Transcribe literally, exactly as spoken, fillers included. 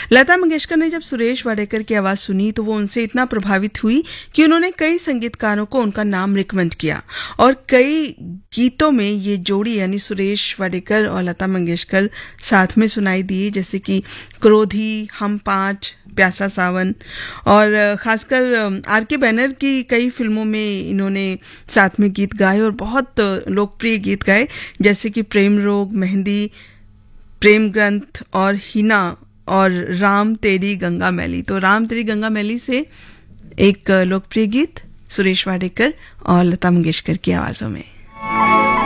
लता मंगेशकर ने जब सुरेश वाडेकर की आवाज़ सुनी तो वो उनसे इतना प्रभावित हुई कि उन्होंने कई संगीतकारों को उनका नाम रिकमेंड किया और कई गीतों में ये जोड़ी यानी सुरेश वाडेकर और लता मंगेशकर साथ में सुनाई दी, जैसे कि क्रोधी, हम पाँच, प्यासा सावन और खासकर आर के बैनर की कई फिल्मों में इन्होंने साथ में गीत गाए और बहुत लोकप्रिय गीत गाए, जैसे कि प्रेम रोग, मेहंदी, प्रेम ग्रंथ और हिना और राम तेरी गंगा मैली। तो राम तेरी गंगा मैली से एक लोकप्रिय गीत सुरेश वाडेकर और लता मंगेशकर की आवाज़ों में।